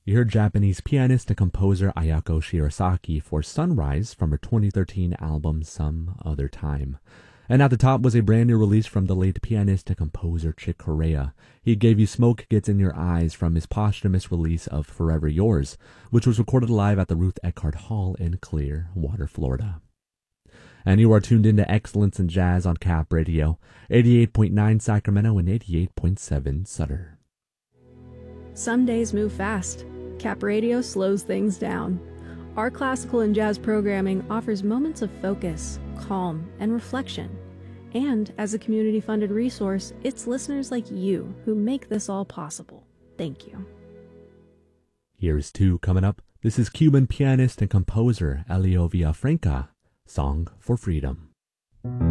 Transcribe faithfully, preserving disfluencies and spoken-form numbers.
You heard Japanese pianist and composer Ayako Shirasaki for Sunrise from her twenty thirteen album Some Other Time. And at the top was a brand new release from the late pianist and composer Chick Corea. He gave you Smoke Gets in Your Eyes from his posthumous release of Forever Yours, which was recorded live at the Ruth Eckhart Hall in Clearwater, Florida. And you are tuned into Excellence in Jazz on Cap Radio, eighty-eight point nine Sacramento and eighty-eight point seven Sutter. Some days move fast. Cap Radio slows things down. Our classical and jazz programming offers moments of focus, calm, and reflection. And as a community-funded resource, it's listeners like you who make this all possible. Thank you. Here's two coming up. This is Cuban pianist and composer Elio Villafranca, Song for Freedom.